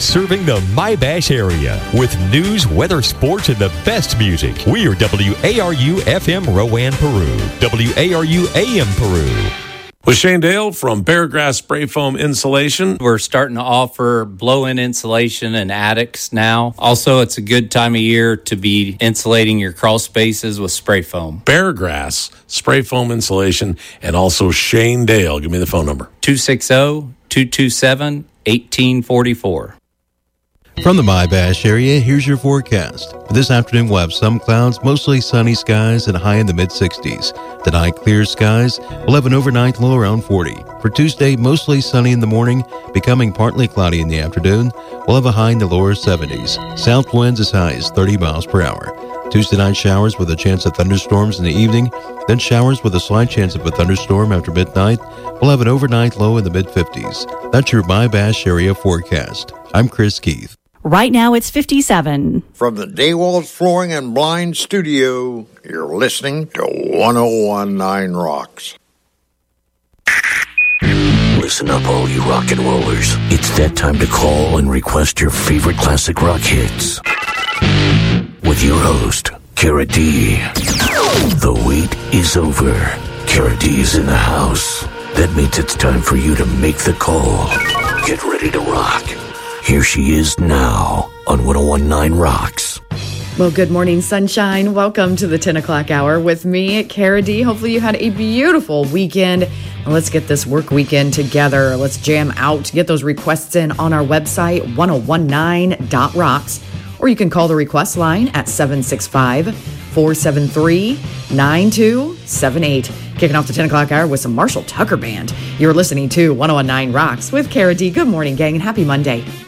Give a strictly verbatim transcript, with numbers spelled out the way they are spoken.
serving the My-Bash area with news, weather, sports, and the best music. We are W A R U F M Rowan, Peru. W A R U A M Peru. With Shane Dale from Paragrass Spray Foam Insulation. We're starting to offer blow-in insulation in attics now. Also, it's a good time of year to be insulating your crawl spaces with spray foam. Paragrass Spray Foam Insulation, and also Shane Dale. Give me the phone number. two six zero, two two seven, one eight four four. From the My-Bash area, here's your forecast. For this afternoon, we'll have some clouds, mostly sunny skies, and a high in the mid-sixties. Tonight, clear skies. We'll have an overnight low around forty. For Tuesday, mostly sunny in the morning, becoming partly cloudy in the afternoon. We'll have a high in the lower seventies. South winds as high as thirty miles per hour. Tuesday night showers with a chance of thunderstorms in the evening, then showers with a slight chance of a thunderstorm after midnight. We'll have an overnight low in the mid-fifties. That's your My-Bash area forecast. I'm Chris Keith. Right now it's fifty-seven. From the Daywalls Flooring and Blind Studio, you're listening to one oh one point nine Rocks. Listen up, all you rock and rollers. It's that time to call and request your favorite classic rock hits. With your host, Kara D. The wait is over. Kara D is in the house. That means it's time for you to make the call. Get ready to rock. Here she is now on one oh one point nine Rocks. Well, good morning, sunshine. Welcome to the ten o'clock hour with me, Kara D. Hopefully you had a beautiful weekend. And let's get this work weekend together. Let's jam out. Get those requests in on our website, ten nineteen dot rocks. Or you can call the request line at seven six five, four seven three, nine two seven eight. Kicking off the ten o'clock hour with some Marshall Tucker Band. You're listening to one oh one point nine Rocks with Kara D. Good morning, gang, and happy Monday.